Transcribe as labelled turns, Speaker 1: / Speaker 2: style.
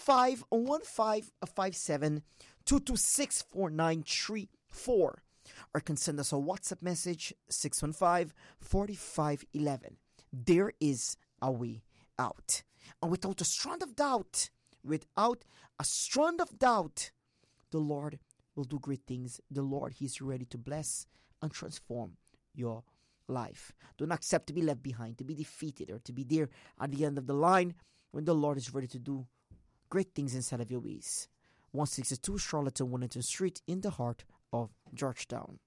Speaker 1: 1557 or can send us a WhatsApp message 615-4511. There is a way out. And without a strand of doubt, the Lord will do great things. The Lord, He's ready to bless and transform your life. Don't accept to be left behind, to be defeated, or to be there at the end of the line when the Lord is ready to do great things inside of your ways. 162 Charlotte Wellington Street in the heart of Georgetown.